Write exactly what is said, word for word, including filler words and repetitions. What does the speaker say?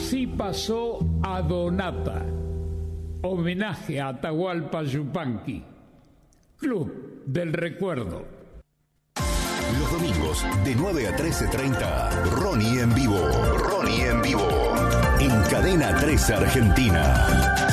Así pasó Adonata. Homenaje a Atahualpa Yupanqui. Club del Recuerdo. Los domingos de nueve a trece treinta, Ronnie en vivo. Ronnie en vivo. En Cadena tres Argentina.